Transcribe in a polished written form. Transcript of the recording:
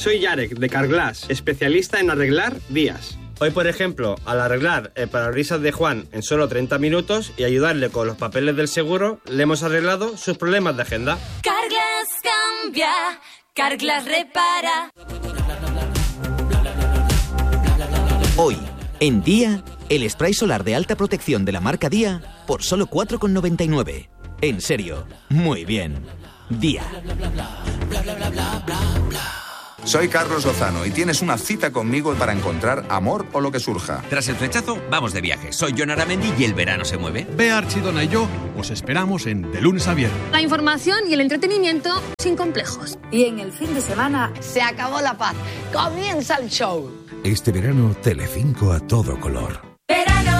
Soy Yarek, de Carglass, especialista en arreglar vías. Hoy, por ejemplo, al arreglar el parabrisas de Juan en solo 30 minutos y ayudarle con los papeles del seguro, le hemos arreglado sus problemas de agenda. Carglass cambia, Carglass repara. Hoy, en Día, el spray solar de alta protección de la marca Día por solo 4,99. En serio, muy bien. Día. Soy Carlos Lozano y tienes una cita conmigo para encontrar amor o lo que surja. Tras el flechazo, vamos de viaje. Soy Jon Aramendi y el verano se mueve. Bea Archidona y yo os esperamos en De Lunes a Viernes. La información y el entretenimiento sin complejos. Y en el fin de semana se acabó la paz. Comienza el show. Este verano, Telecinco a todo color.